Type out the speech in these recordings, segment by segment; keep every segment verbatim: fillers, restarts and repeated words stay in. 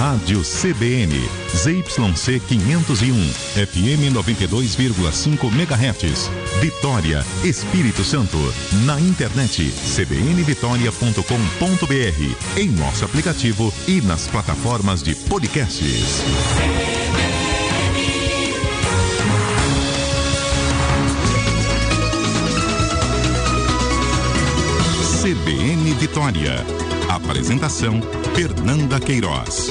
Rádio C B N, Z Y C quinhentos e um, F M noventa e dois vírgula cinco megahertz, Vitória, Espírito Santo. Na internet, c b n vitória ponto com ponto b r, em nosso aplicativo e nas plataformas de podcasts. C B N Vitória. Apresentação: Fernanda Queiroz.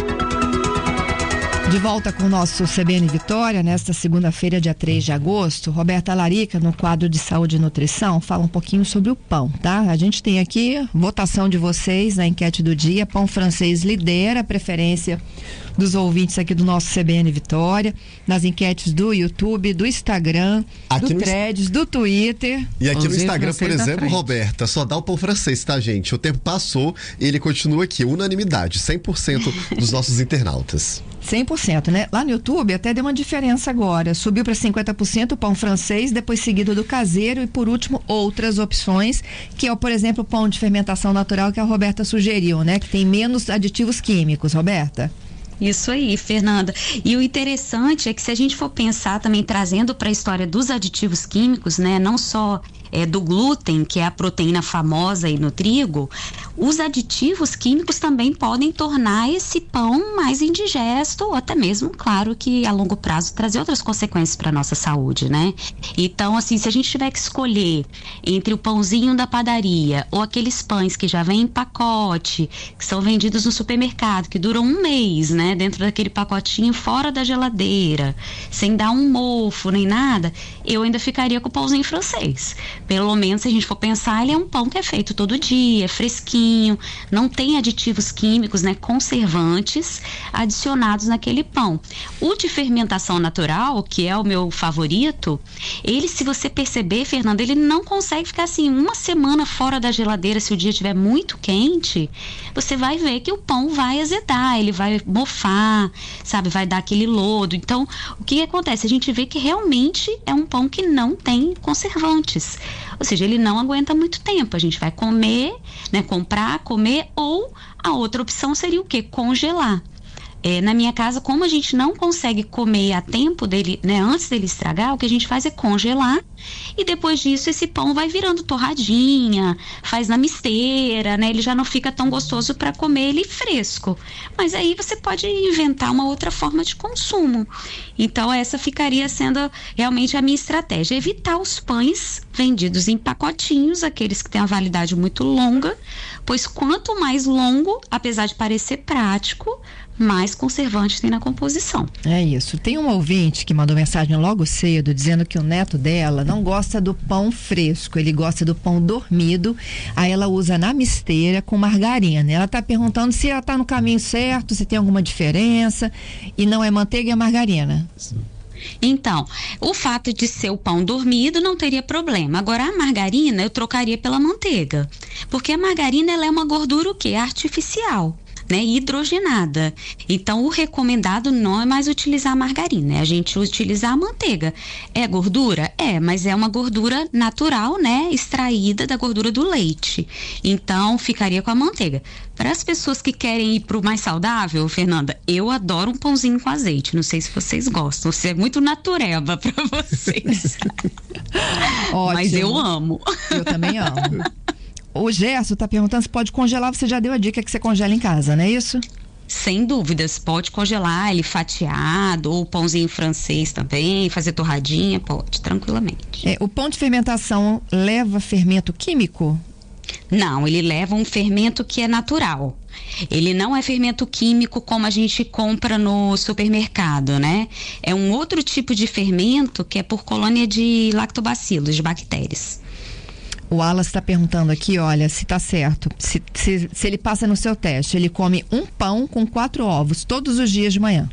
De volta com o nosso C B N Vitória, nesta segunda-feira, dia três de agosto. Roberta Larica, no quadro de Saúde e Nutrição, fala um pouquinho sobre o pão, tá? A gente tem aqui votação de vocês na enquete do dia. Pão francês lidera a preferência dos ouvintes aqui do nosso C B N Vitória, nas enquetes do YouTube, do Instagram, aqui do Threads, do Twitter. E aqui no Instagram, por exemplo, Roberta, só dá o pão francês, tá, gente? O tempo passou e ele continua aqui, unanimidade, cem por cento dos nossos internautas. cem por cento, né? Lá no YouTube até deu uma diferença agora. Subiu para cinquenta por cento o pão francês, depois seguido do caseiro e, por último, outras opções, que é, por exemplo, o pão de fermentação natural que a Roberta sugeriu, né? Que tem menos aditivos químicos. Roberta? Isso aí, Fernanda. E o interessante é que, se a gente for pensar também, trazendo para a história dos aditivos químicos, né, não só é, do glúten, que é a proteína famosa aí no trigo, os aditivos químicos também podem tornar esse pão mais indigesto, ou até mesmo, claro, que a longo prazo trazer outras consequências para a nossa saúde, né? Então, assim, se a gente tiver que escolher entre o pãozinho da padaria ou aqueles pães que já vêm em pacote, que são vendidos no supermercado, que duram um mês, né? Dentro daquele pacotinho, fora da geladeira, sem dar um mofo nem nada, eu ainda ficaria com o pãozinho francês. Pelo menos, se a gente for pensar, ele é um pão que é feito todo dia, é fresquinho, não tem aditivos químicos, né, conservantes adicionados naquele pão. O de fermentação natural, que é o meu favorito, ele, se você perceber, Fernanda, ele não consegue ficar assim uma semana fora da geladeira. Se o dia estiver muito quente, você vai ver que o pão vai azedar, ele vai mofar, sabe, vai dar aquele lodo. Então, o que acontece? A gente vê que realmente é um pão que não tem conservantes. Ou seja, ele não aguenta muito tempo. A gente vai comer, né, comprar, comer, ou a outra opção seria o quê? Congelar. É, na minha casa, como a gente não consegue comer a tempo dele, né, antes dele estragar, o que a gente faz é congelar, e depois disso esse pão vai virando torradinha, faz na misteira, né, ele já não fica tão gostoso para comer ele fresco. Mas aí você pode inventar uma outra forma de consumo. Então essa ficaria sendo realmente a minha estratégia, evitar os pães vendidos em pacotinhos, aqueles que têm uma validade muito longa, pois quanto mais longo, apesar de parecer prático, mais conservante tem na composição. É isso. Tem um ouvinte que mandou mensagem logo cedo dizendo que o neto dela não gosta do pão fresco, ele gosta do pão dormido. Aí ela usa na misteira com margarina. Ela está perguntando se ela está no caminho certo, se tem alguma diferença, e não é manteiga, é margarina. Então, o fato de ser o pão dormido não teria problema. Agora, a margarina eu trocaria pela manteiga, porque a margarina ela é uma gordura o quê? Artificial, né, hidrogenada. Então, o recomendado não é mais utilizar a margarina, é a gente utilizar a manteiga. É gordura? É, mas é uma gordura natural, né, extraída da gordura do leite. Então, ficaria com a manteiga. Para as pessoas que querem ir para o mais saudável, Fernanda, eu adoro um pãozinho com azeite. Não sei se vocês gostam, se é muito natureba para vocês. Ótimo. Mas eu amo. Eu também amo. O Gerson está perguntando se pode congelar. Você já deu a dica que você congela em casa, não é isso? Sem dúvidas, pode congelar ele fatiado, ou pãozinho francês também, fazer torradinha, pode, tranquilamente. É, o pão de fermentação leva fermento químico? Não, ele leva um fermento que é natural. Ele não é fermento químico como a gente compra no supermercado, né? É um outro tipo de fermento que é por colônia de lactobacilos, de bactérias. O Alas está perguntando aqui, olha, se tá certo, se, se, se ele passa no seu teste, ele come um pão com quatro ovos todos os dias de manhã.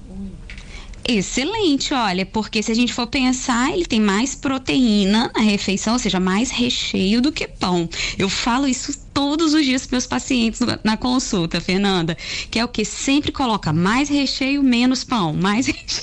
Excelente, olha, porque se a gente for pensar, ele tem mais proteína na refeição, ou seja, mais recheio do que pão. Eu falo isso todos os dias para meus pacientes na consulta, Fernanda, que é o que sempre coloca mais recheio, menos pão, mais recheio.